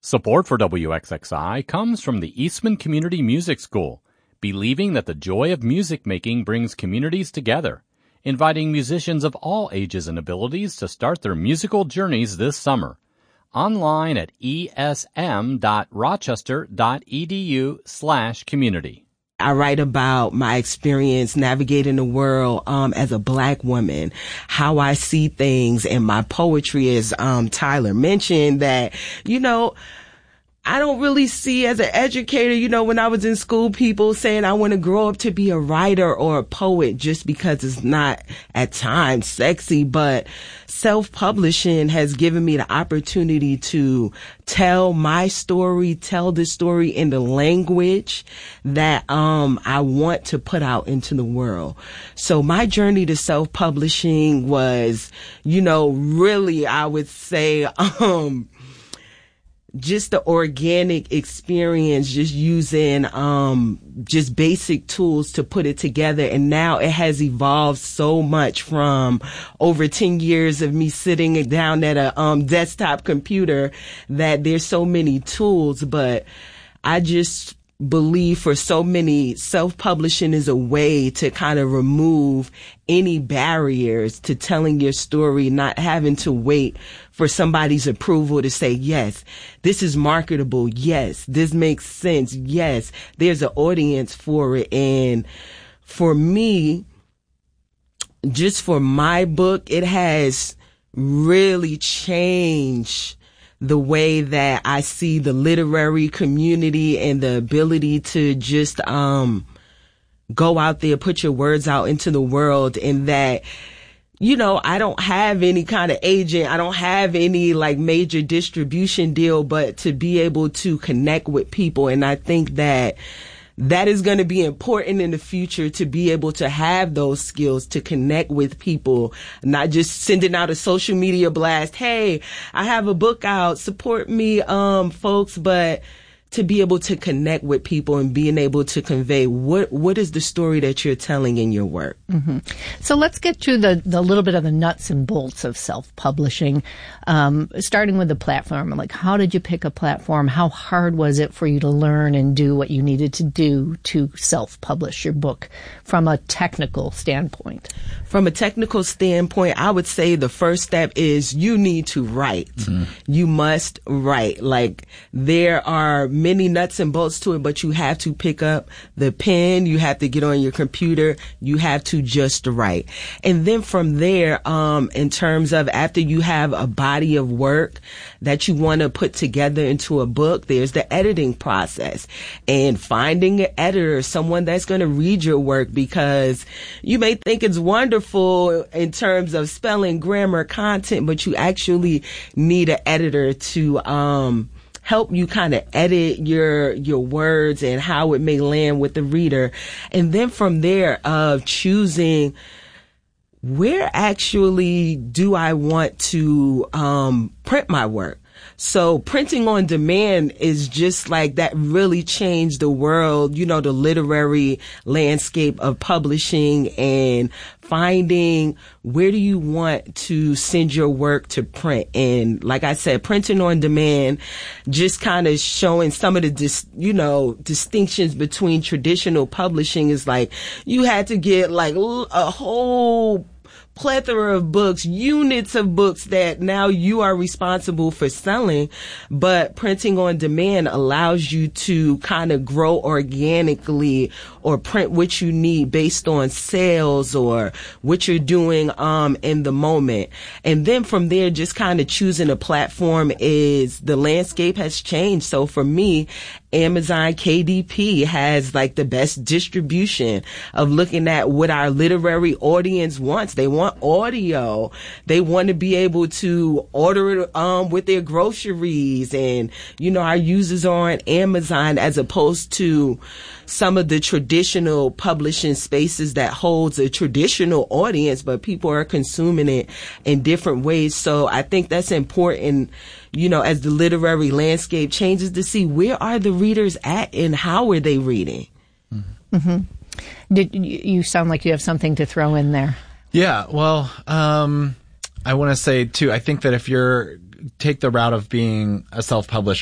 Support for WXXI comes from the Eastman Community Music School, believing that the joy of music making brings communities together, inviting musicians of all ages and abilities to start their musical journeys this summer. Online at esm.rochester.edu/community. I write about my experience navigating the world as a Black woman, how I see things, and my poetry, as Tyler mentioned, that, I don't really see as an educator, when I was in school, people saying I want to grow up to be a writer or a poet just because it's not at times sexy, but self-publishing has given me the opportunity to tell my story, tell the story in the language that I want to put out into the world. So my journey to self-publishing was, really, I would say, just the organic experience, just using just basic tools to put it together. And now it has evolved so much from over 10 years of me sitting down at a desktop computer that there's so many tools. But I just believe for so many, self-publishing is a way to kind of remove any barriers to telling your story, not having to wait for somebody's approval to say, yes, this is marketable. Yes, this makes sense. Yes, there's an audience for it. And for me, just for my book, it has really changed the way that I see the literary community and the ability to just go out there, put your words out into the world, and that, I don't have any kind of agent. I don't have any major distribution deal, but to be able to connect with people. And I think that is going to be important in the future, to be able to have those skills to connect with people, not just sending out a social media blast. Hey, I have a book out. Support me, folks. But to be able to connect with people and being able to convey what is the story that you're telling in your work. Mm-hmm. So let's get to the little bit of the nuts and bolts of self-publishing, starting with the platform. Like, how did you pick a platform? How hard was it for you to learn and do what you needed to do to self-publish your book from a technical standpoint? From a technical standpoint, I would say the first step is you need to write. Mm-hmm. You must write. There are many nuts and bolts to it, but you have to pick up the pen. You have to get on your computer. You have to just write. And then from there, in terms of after you have a body of work that you want to put together into a book, there's the editing process and finding an editor, someone that's going to read your work, because you may think it's wonderful in terms of spelling, grammar, content, but you actually need an editor to, help you kind of edit your words and how it may land with the reader. And then from there, choosing where actually do I want to print my work. So printing on demand is just that really changed the world, the literary landscape of publishing, and finding where do you want to send your work to print. And like I said, printing on demand, just kind of showing some of the, distinctions between traditional publishing is you had to get a whole plethora of books, units of books that now you are responsible for selling. But printing on demand allows you to kind of grow organically or print what you need based on sales or what you're doing in the moment. And then from there, just kind of choosing a platform, is the landscape has changed. So for me, Amazon KDP has the best distribution of looking at what our literary audience wants. They want audio. They want to be able to order it with their groceries. And, our users are on Amazon, as opposed to some of the traditional publishing spaces that holds a traditional audience, but people are consuming it in different ways. So I think that's important, as the literary landscape changes, to see where are the readers at and how are they reading. Mm-hmm. You sound like you have something to throw in there. Yeah, well, I want to say too, I think that if you're take the route of being a self-publisher,